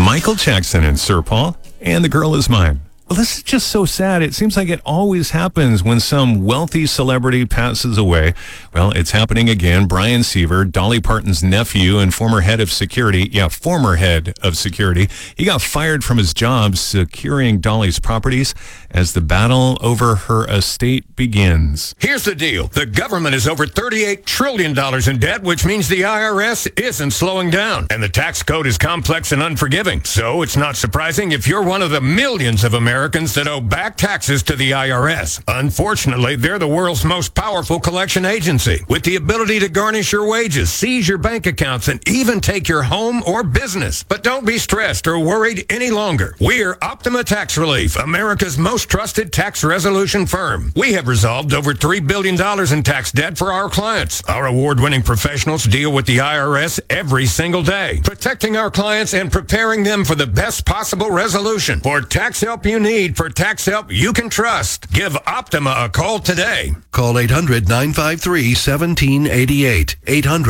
Michael Jackson and Sir Paul, and The Girl Is Mine. Well, this is just so sad. It seems like it always happens when some wealthy celebrity passes away. Well, it's happening again. Brian Seaver, Dolly Parton's nephew and former head of security. He got fired from his job securing Dolly's properties as the battle over her estate begins. Here's the deal. The government is over $38 trillion in debt, which means the IRS isn't slowing down. And the tax code is complex and unforgiving. So it's not surprising if you're one of the millions of Americans that owe back taxes to the IRS. Unfortunately, they're the world's most powerful collection agency, with the ability to garnish your wages, seize your bank accounts, and even take your home or business. But don't be stressed or worried any longer. We're Optima Tax Relief, America's most trusted tax resolution firm. We have resolved over $3 billion in tax debt for our clients. Our award-winning professionals deal with the IRS every single day, protecting our clients and preparing them for the best possible resolution. For tax help you need, for tax help you can trust, give Optima a call today. Call 800-953-1788. 800